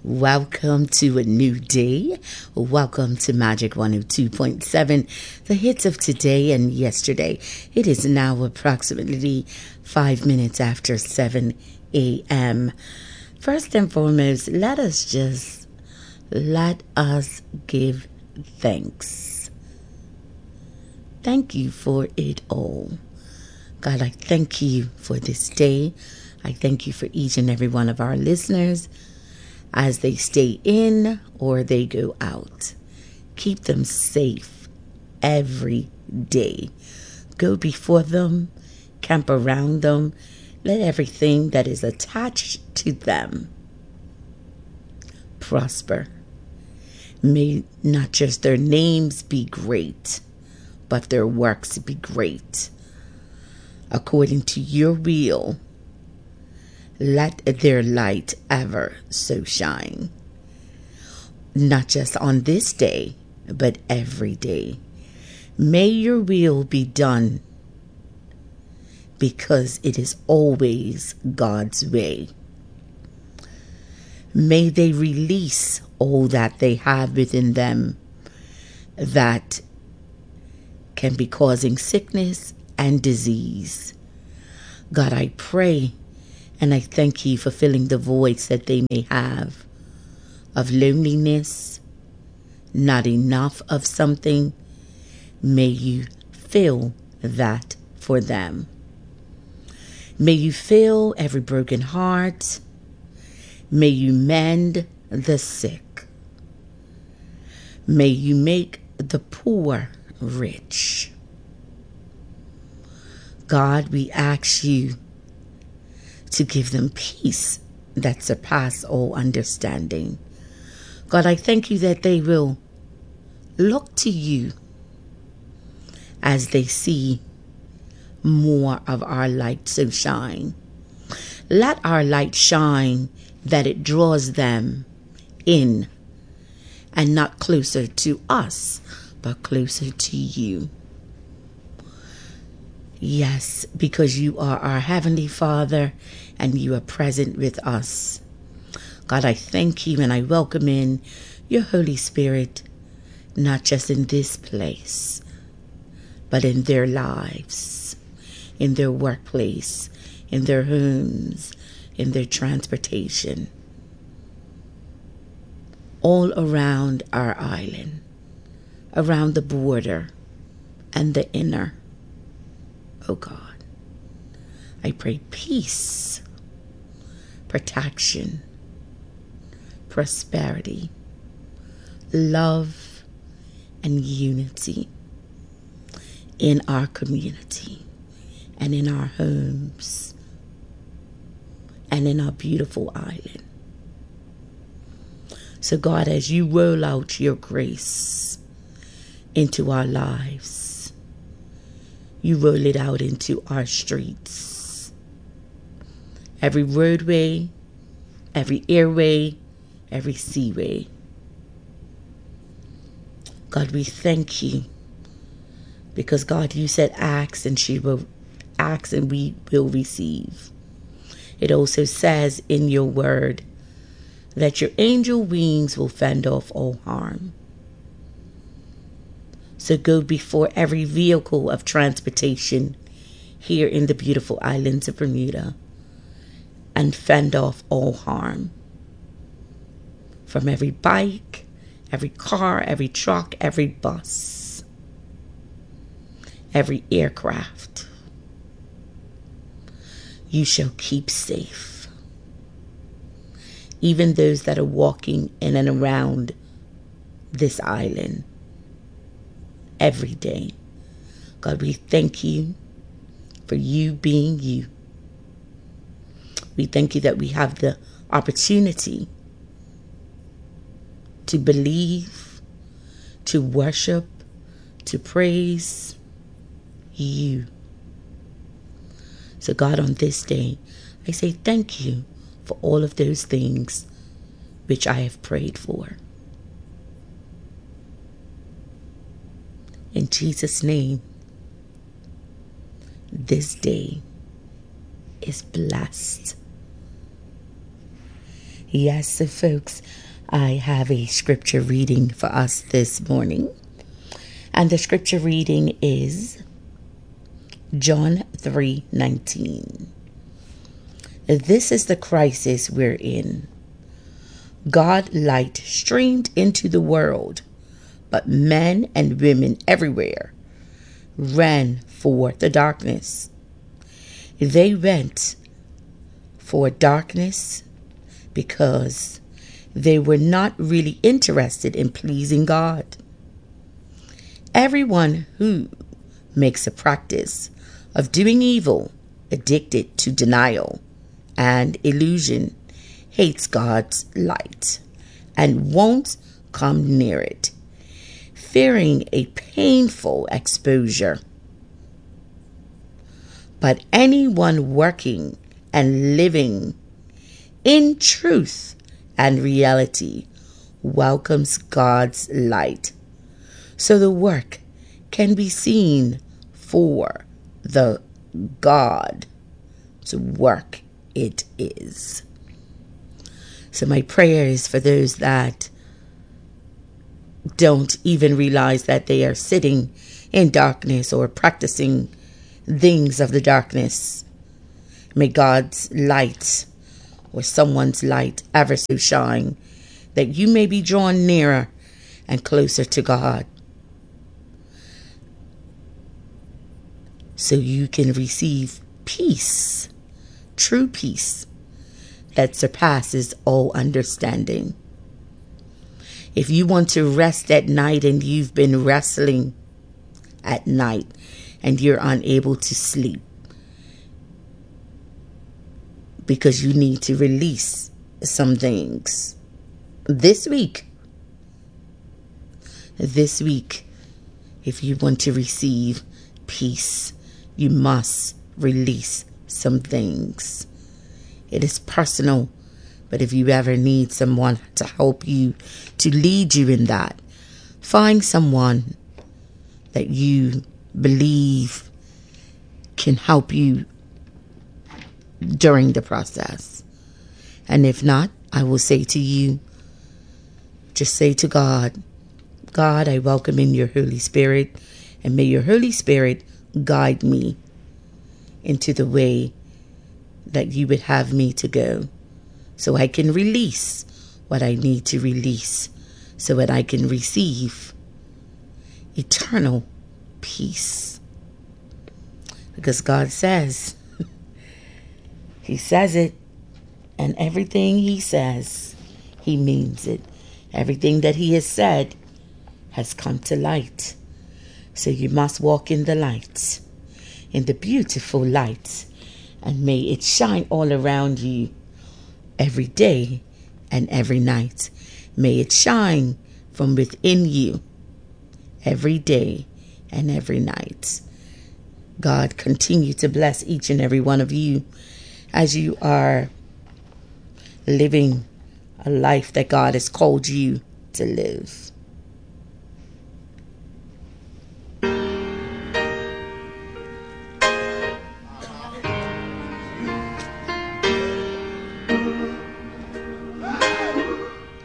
Welcome to a new day. Welcome to Magic 102.7, the hits of today and yesterday. It is now approximately 5 minutes after 7 a.m. First and foremost, let us give thanks. Thank you for it all. God, I thank you for this day. I thank you for each and every one of our listeners as they stay in or they go out. Keep them safe every day. Go before them, camp around them. Let everything that is attached to them prosper. May not just their names be great, but their works be great. According to your will, let their light ever so shine. Not just on this day, but every day. May your will be done because it is always God's way. May they release all that they have within them that can be causing sickness and disease. God, I pray and I thank you for filling the voids that they may have of loneliness, not enough of something. May you fill that for them. May you fill every broken heart. May you mend the sick. May you make the poor rich. God, we ask you to give them peace that surpasses all understanding. God, I thank you that they will look to you as they see more of our light so shine. Let our light shine that it draws them in and not closer to us, but closer to you. Yes, because you are our Heavenly Father and you are present with us. God, I thank you and I welcome in your Holy Spirit, not just in this place, but in their lives, in their workplace, in their homes, in their transportation, all around our island, around the border and the inner. Oh God, I pray peace, protection, prosperity, love, and unity in our community and in our homes and in our beautiful island. So God, as you roll out your grace into our lives, you roll it out into our streets. Every roadway, every airway, every seaway. God, we thank you because, God, you said ask and we will receive. It also says in your word that your angel wings will fend off all harm. So go before every vehicle of transportation here in the beautiful islands of Bermuda and fend off all harm. From every bike, every car, every truck, every bus, every aircraft, you shall keep safe. Even those that are walking in and around this island every day. God, we thank you for you being you. We thank you that we have the opportunity to believe, to worship, to praise you. So God, on this day, I say thank you for all of those things which I have prayed for. In Jesus' name, this day is blessed. Yes, so folks, I have a scripture reading for us this morning. And the scripture reading is John 3:19. This is the crisis we're in. God light streamed into the world, but men and women everywhere ran for the darkness. They went for darkness because they were not really interested in pleasing God. Everyone who makes a practice of doing evil, addicted to denial and illusion, hates God's light and won't come near it, fearing a painful exposure. But anyone working and living in truth and reality welcomes God's light, so the work can be seen for the God's work it is. So my prayer is for those that don't even realize that they are sitting in darkness or practicing things of the darkness. May God's light or someone's light ever so shine, that you may be drawn nearer and closer to God, so you can receive peace, true peace that surpasses all understanding. If you want to rest at night and you've been wrestling at night and you're unable to sleep because you need to release some things this week, if you want to receive peace, you must release some things. It is personal, but if you ever need someone to help you, to lead you in that, find someone that you believe can help you during the process. And if not, I will say to you, just say to God, God, I welcome in your Holy Spirit, and may your Holy Spirit guide me into the way that you would have me to go, so I can release what I need to release, so that I can receive eternal peace. Because God says, He says it, and everything He says, He means it. Everything that He has said has come to light. So you must walk in the light, in the beautiful light, and may it shine all around you every day and every night. May it shine from within you every day and every night. God, continue to bless each and every one of you as you are living a life that God has called you to live.